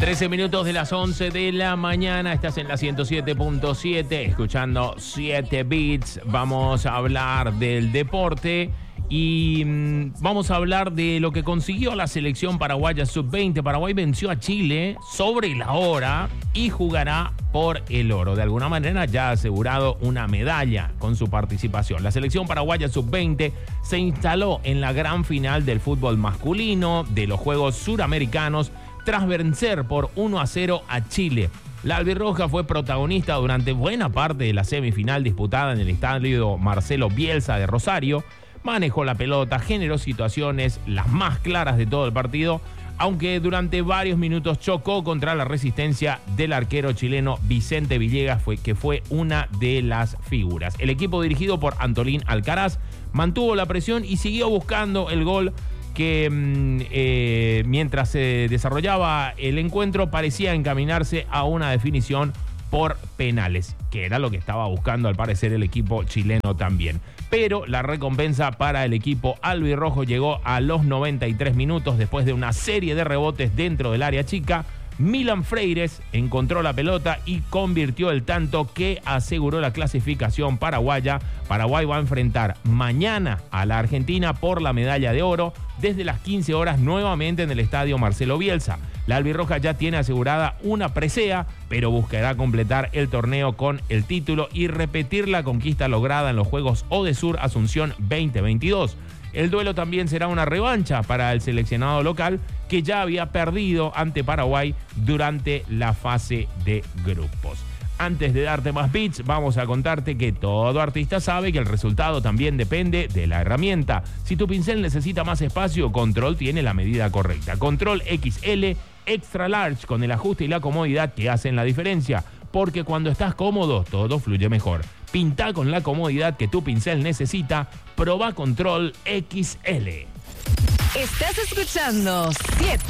13 minutos de las 11 de la mañana, estás en la 107.7, escuchando 7 Beats. Vamos a hablar del deporte y vamos a hablar de lo que consiguió la selección paraguaya sub-20. Paraguay venció a Chile sobre la hora y jugará por el oro. De alguna manera ya ha asegurado una medalla con su participación. La selección paraguaya sub-20 se instaló en la gran final del fútbol masculino de los Juegos Suramericanos tras vencer por 1-0 a Chile. La albirroja fue protagonista durante buena parte de la semifinal disputada en el estadio Marcelo Bielsa de Rosario. Manejó la pelota, generó situaciones las más claras de todo el partido, aunque durante varios minutos chocó contra la resistencia del arquero chileno Vicente Villegas, que fue una de las figuras. El equipo dirigido por Antolín Alcaraz mantuvo la presión y siguió buscando el gol que mientras se desarrollaba el encuentro parecía encaminarse a una definición por penales, que era lo que estaba buscando al parecer el equipo chileno también. Pero la recompensa para el equipo albirrojo llegó a los 93 minutos después de una serie de rebotes dentro del área chica. Milan Freires encontró la pelota y convirtió el tanto que aseguró la clasificación paraguaya. Paraguay va a enfrentar mañana a la Argentina por la medalla de oro desde las 15 horas nuevamente en el estadio Marcelo Bielsa. La albirroja ya tiene asegurada una presea, pero buscará completar el torneo con el título y repetir la conquista lograda en los Juegos Odesur Asunción 2022. El duelo también será una revancha para el seleccionado local, que ya había perdido ante Paraguay durante la fase de grupos. Antes de darte más beats, vamos a contarte que todo artista sabe que el resultado también depende de la herramienta. Si tu pincel necesita más espacio, Control tiene la medida correcta. Control XL Extra Large, con el ajuste y la comodidad que hacen la diferencia. Porque cuando estás cómodo, todo fluye mejor. Pinta con la comodidad que tu pincel necesita. Proba Control XL. Estás escuchando 7